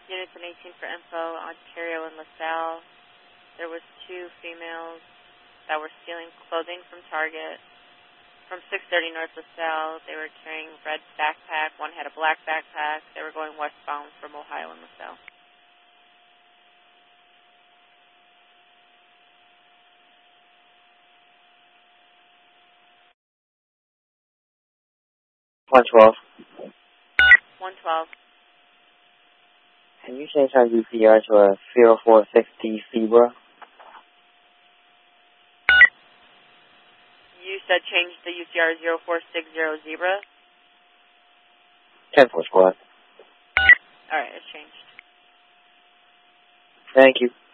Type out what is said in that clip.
Units and 18 for info, Ontario and LaSalle. There was 2 females that were stealing clothing from Target. From 630 North LaSalle, they were carrying red backpack. One had a black backpack. They were going westbound from Ohio and LaSalle. $112. 112. Can you change our UCR to a 0460 Zebra? You said change the UCR 0460 Zebra? 10-4 squad. All right, it's changed. Thank you.